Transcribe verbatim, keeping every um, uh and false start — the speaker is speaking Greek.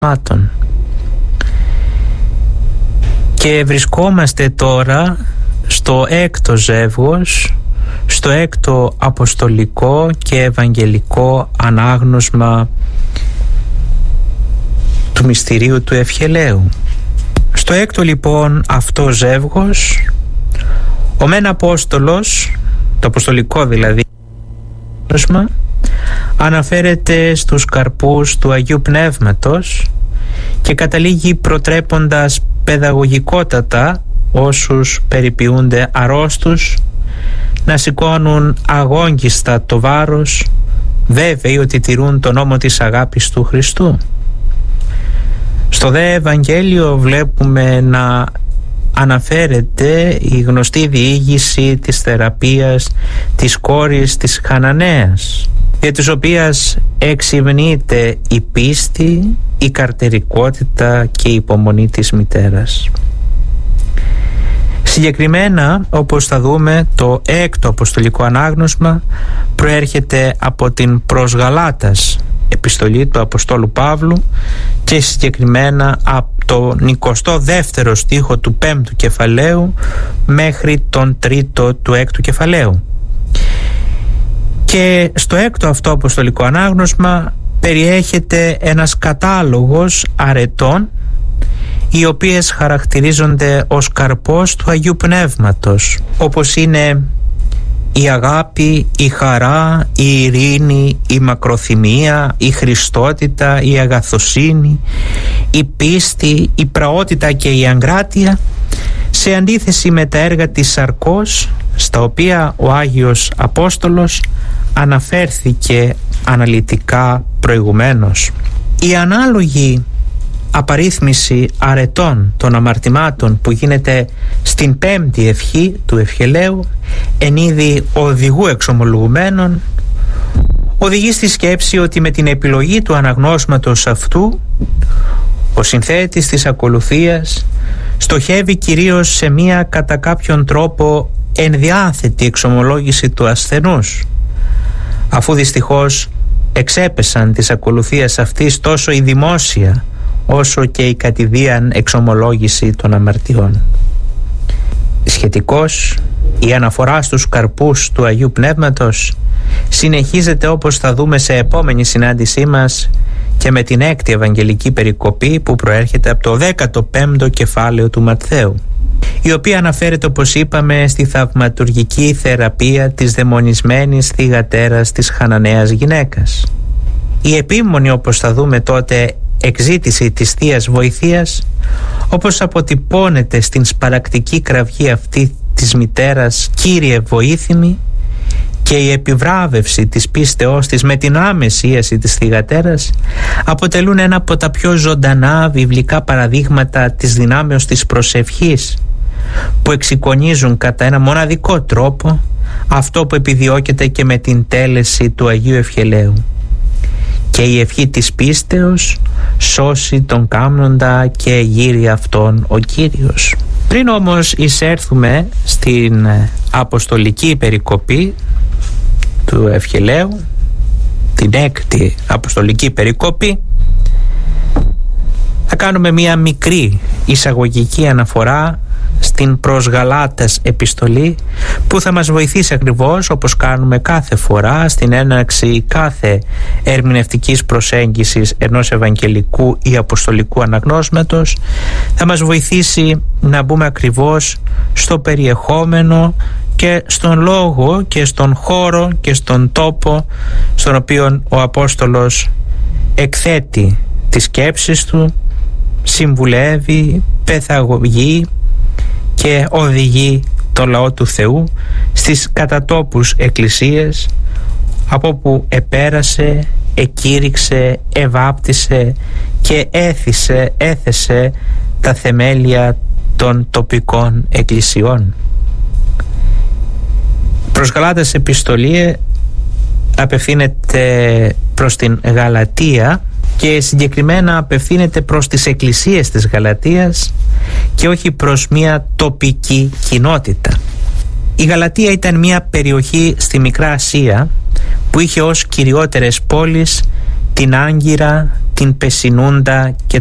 αναγνωσμάτων. Και βρισκόμαστε τώρα στο έκτο ζεύγος, στο έκτο αποστολικό και ευαγγελικό ανάγνωσμα του μυστηρίου του Ευχελαίου. Στο έκτο λοιπόν αυτό ζεύγος, ο μεν Απόστολος, το αποστολικό δηλαδή, αναφέρεται στους καρπούς του Αγίου Πνεύματος και καταλήγει προτρέποντας παιδαγωγικότατα όσους περιποιούνται αρρώστους να σηκώνουν αγόγγιστα το βάρος, βέβαιοι ότι τηρούν τον νόμο της αγάπης του Χριστού. Στο δε Ευαγγέλιο βλέπουμε να αναφέρεται η γνωστή διήγηση της θεραπείας της κόρης της Χαναναίας, για της οποίας εξυμνείται η πίστη, η καρτερικότητα και η υπομονή της μητέρας. Συγκεκριμένα, όπως θα δούμε, το έκτο αποστολικό ανάγνωσμα προέρχεται από την προς Γαλάτας επιστολή του Αποστόλου Παύλου και συγκεκριμένα από τον εικοστό δεύτερο στίχο του πέμπτου κεφαλαίου μέχρι τον τρίτο του έκτου κεφαλαίου. Και στο έκτο αυτό αποστολικό ανάγνωσμα περιέχεται ένας κατάλογος αρετών οι οποίες χαρακτηρίζονται ως καρπός του Αγίου Πνεύματος, όπως είναι η αγάπη, η χαρά, η ειρήνη, η μακροθυμία, η χριστότητα, η αγαθοσύνη, η πίστη, η πραότητα και η αγκράτεια, σε αντίθεση με τα έργα της σαρκός, στα οποία ο Άγιος Απόστολος αναφέρθηκε αναλυτικά προηγουμένως. Η ανάλογη απαρίθμηση αρετών των αμαρτημάτων που γίνεται στην πέμπτη ευχή του Ευχελαίου εν είδη οδηγού εξομολογουμένων οδηγεί στη σκέψη ότι με την επιλογή του αναγνώσματος αυτού ο συνθέτης της ακολουθίας στοχεύει κυρίως σε μία κατά κάποιον τρόπο ενδιάθετη εξομολόγηση του ασθενούς, αφού δυστυχώς εξέπεσαν της ακολουθίας αυτής τόσο η δημόσια όσο και η κατηδίαν εξομολόγηση των αμαρτιών. Σχετικώς, η αναφορά στους καρπούς του Αγίου Πνεύματος συνεχίζεται, όπως θα δούμε σε επόμενη συνάντησή μας, και με την έκτη Ευαγγελική περικοπή που προέρχεται από το δέκατο πέμπτο κεφάλαιο του Ματθαίου, η οποία αναφέρεται, όπως είπαμε, στη θαυματουργική θεραπεία της δαιμονισμένης θυγατέρας της Χαναναίας γυναίκας. Η επίμονη, όπως θα δούμε τότε, εξήτηση της Θείας Βοηθείας, όπως αποτυπώνεται στην σπαρακτική κραυγή αυτή της μητέρας «Κύριε βοήθημη», και η επιβράβευση της πίστεώς της με την άμεση ίαση της θυγατέρας αποτελούν ένα από τα πιο ζωντανά βιβλικά παραδείγματα της δυνάμεως της προσευχής, που εξεικονίζουν κατά ένα μοναδικό τρόπο αυτό που επιδιώκεται και με την τέλεση του Αγίου Ευχελαίου. Και η ευχή της πίστεως σώσει τον κάμνοντα και γύρει αυτόν ο Κύριος. Πριν όμως εισέρθουμε στην αποστολική περικοπή του Ευχελαίου, την έκτη αποστολική περικοπή, θα κάνουμε μία μικρή εισαγωγική αναφορά στην προς Γαλάτας επιστολή, που θα μας βοηθήσει ακριβώς, όπως κάνουμε κάθε φορά στην έναρξη κάθε ερμηνευτικής προσέγγισης ενός ευαγγελικού ή αποστολικού αναγνώσματος, θα μας βοηθήσει να μπούμε ακριβώς στο περιεχόμενο και στον λόγο και στον χώρο και στον τόπο στον οποίο ο Απόστολος εκθέτει τις σκέψεις του, συμβουλεύει, πεθαγωγεί και οδηγεί το λαό του Θεού στις κατατόπους εκκλησίες, από όπου επέρασε, εκήρυξε, ευάπτισε και έθισε, έθεσε τα θεμέλια των τοπικών εκκλησιών. Προς Γαλάτας επιστολή απευθύνεται προς την Γαλατία και συγκεκριμένα απευθύνεται προς τις εκκλησίες της Γαλατίας και όχι προς μια τοπική κοινότητα. Η Γαλατία ήταν μια περιοχή στη Μικρά Ασία που είχε ως κυριότερες πόλεις την Άγκυρα, την Πεσινούντα και